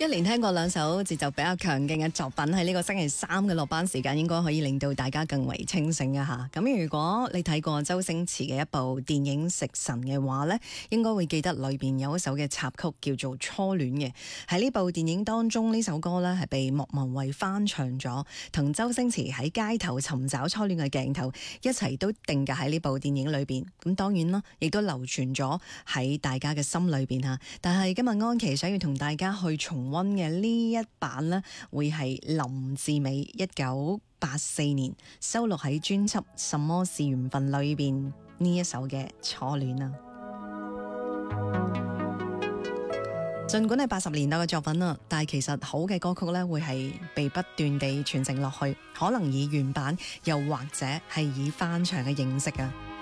一連聽過兩首節奏比較強勁嘅作品，喺呢個星期三嘅落班時間，應該可以令到大家更為清醒一下。咁如果你睇過周星馳嘅一部電影《食神》嘅話呢，應該會記得裏邊有一首嘅插曲叫做《初戀》嘅。喺呢部電影當中，呢首歌呢係被莫文蔚翻唱咗，同周星馳喺街頭尋找初戀嘅鏡頭一齊都定格喺呢部電影裏邊。咁當然啦，亦都流傳咗喺大家嘅心裏邊吓。但係今日安琪想要同大家去重溫嘅呢一版呢，會係林志美1984年收錄喺專輯《什麼是緣分》裏邊呢一首嘅初戀啊。盡管係80年代嘅作品啦，但係其實好嘅歌曲呢，會係被不斷地傳承落去，可能以原版，又或者係以翻唱嘅形式啊。